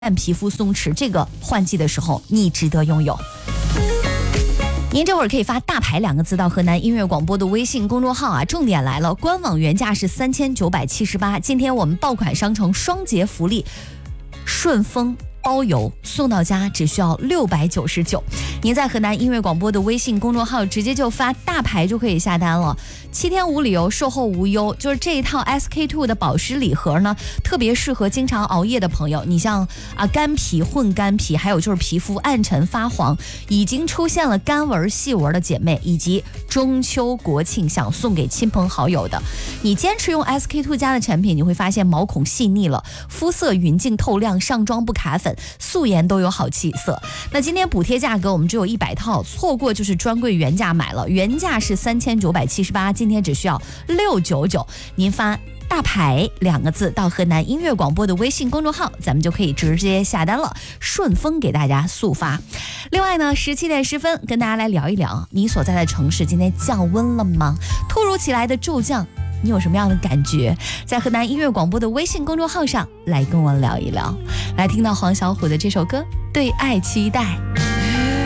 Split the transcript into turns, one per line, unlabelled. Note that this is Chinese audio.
皮肤松弛，这个换季的时候你值得拥有。您这会儿可以发大牌2个字到河南音乐广播的微信公众号啊，重点来了，官网原价是3978，今天我们爆款商城双节福利，顺丰包邮送到家只需要699。您在河南音乐广播的微信公众号直接就发大牌就可以下单了，7天无理由，售后无忧。就是这一套 SK2 的保湿礼盒呢，特别适合经常熬夜的朋友。你像干皮、混干皮，还有就是皮肤暗沉发黄，已经出现了干纹细纹的姐妹，以及中秋国庆想送给亲朋好友的，你坚持用 SK2 家的产品，你会发现毛孔细腻了，肤色匀净透亮，上妆不卡粉，素颜都有好气色。那今天补贴价格我们只有100套，错过就是专柜原价买了，原价是3978，今天只需要699。您发大牌2个字到河南音乐广播的微信公众号，咱们就可以直接下单了，顺丰给大家速发。另外呢，17点10分跟大家来聊一聊，你所在的城市今天降温了吗？突如其来的骤降，你有什么样的感觉？在河南音乐广播的微信公众号上来跟我聊一聊。来听到黄小琥的这首歌《对爱期待》。